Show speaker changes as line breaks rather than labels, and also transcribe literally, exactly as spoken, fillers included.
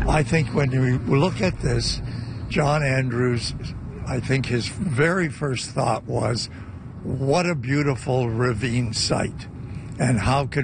I think when you look at this, John Andrews, I think his very first thought was, what a beautiful ravine site, and how can